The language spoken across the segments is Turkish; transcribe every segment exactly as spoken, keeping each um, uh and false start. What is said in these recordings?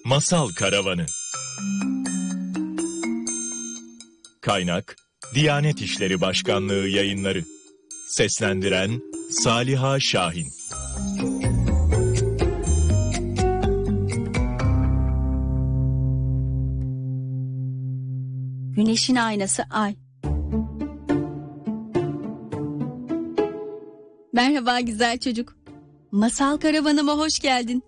Masal Karavanı. Kaynak Diyanet İşleri Başkanlığı Yayınları. Seslendiren Saliha Şahin. Güneşin aynası ay. Merhaba güzel çocuk. Masal karavanıma hoş geldin.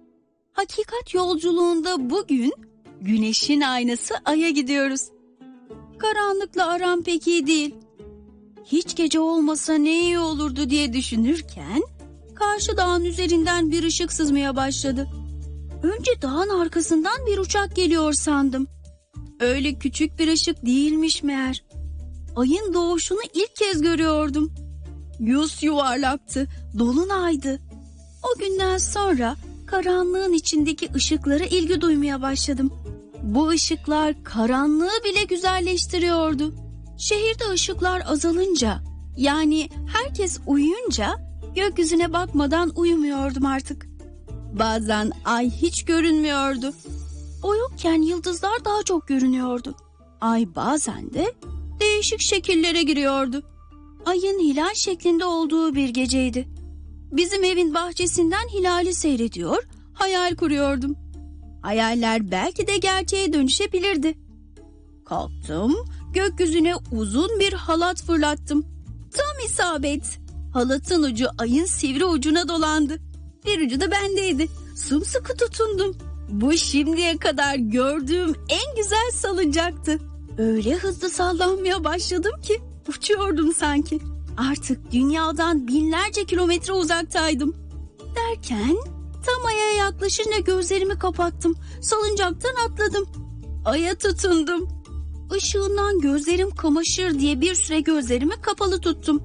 Hakikat yolculuğunda bugün güneşin aynası aya gidiyoruz. Karanlıkla aram pek iyi değil. Hiç gece olmasa ne iyi olurdu diye düşünürken karşı dağın üzerinden bir ışık sızmaya başladı. Önce dağın arkasından bir uçak geliyor sandım. Öyle küçük bir ışık değilmiş meğer. Ayın doğuşunu ilk kez görüyordum. Yüz yuvarlaktı, dolunaydı. O günden sonra karanlığın içindeki ışıklara ilgi duymaya başladım. Bu ışıklar karanlığı bile güzelleştiriyordu. Şehirde ışıklar azalınca, yani herkes uyuyunca gökyüzüne bakmadan uyumuyordum artık. Bazen ay hiç görünmüyordu. O yokken yıldızlar daha çok görünüyordu. Ay bazen de değişik şekillere giriyordu. Ayın hilal şeklinde olduğu bir geceydi. Bizim evin bahçesinden hilali seyrediyor, hayal kuruyordum. Hayaller belki de gerçeğe dönüşebilirdi. Kalktım, gökyüzüne uzun bir halat fırlattım. Tam isabet. Halatın ucu ayın sivri ucuna dolandı. Bir ucu da bendeydi. Sımsıkı tutundum. Bu şimdiye kadar gördüğüm en güzel salıncaktı. Öyle hızlı sallanmaya başladım ki uçuyordum sanki. Artık dünyadan binlerce kilometre uzaktaydım. Derken tam aya yaklaşınca gözlerimi kapattım. Salıncaktan atladım. Aya tutundum. Işığından gözlerim kamaşır diye bir süre gözlerimi kapalı tuttum.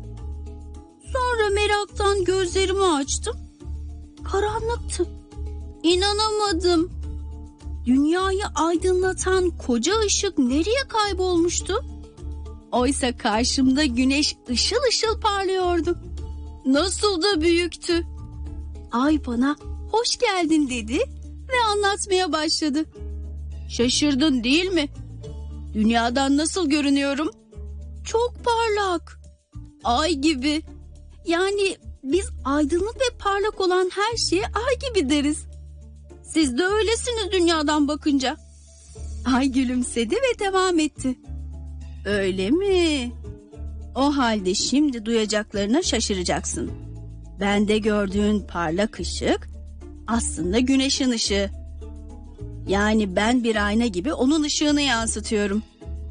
Sonra meraktan gözlerimi açtım. Karanlıktı. İnanamadım. Dünyayı aydınlatan koca ışık nereye kaybolmuştu? Oysa karşımda güneş ışıl ışıl parlıyordu. Nasıl da büyüktü. Ay bana hoş geldin dedi ve anlatmaya başladı. Şaşırdın değil mi? Dünyadan nasıl görünüyorum? Çok parlak. Ay gibi. Yani biz aydınlık ve parlak olan her şeye ay gibi deriz. Siz de öylesiniz dünyadan bakınca. Ay gülümsedi ve devam etti. Öyle mi? O halde şimdi duyacaklarına şaşıracaksın. Bende gördüğün parlak ışık aslında güneşin ışığı. Yani ben bir ayna gibi onun ışığını yansıtıyorum.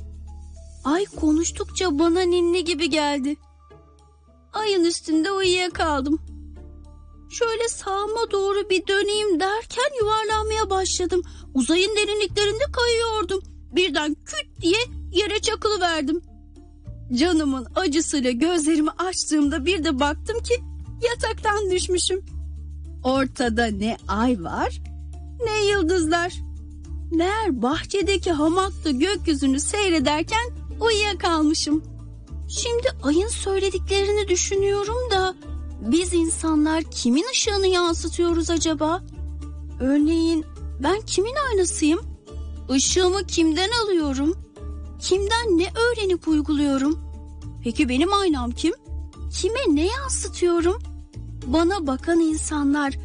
Ay konuştukça bana ninni gibi geldi. Ayın üstünde uyuyakaldım. Şöyle sağıma doğru bir döneyim derken yuvarlanmaya başladım. Uzayın derinliklerinde kayıyordum. Birden küt diye yere çakılıverdim. Canımın acısıyla gözlerimi açtığımda bir de baktım ki yataktan düşmüşüm. Ortada ne ay var ne yıldızlar. Meğer bahçedeki hamakta gökyüzünü seyrederken uyuyakalmışım. Şimdi ayın söylediklerini düşünüyorum da biz insanlar kimin ışığını yansıtıyoruz acaba? Örneğin ben kimin aynasıyım? Işığımı kimden alıyorum? Kimden ne öğrenip uyguluyorum? Peki benim aynam kim? Kime ne yansıtıyorum? Bana bakan insanlar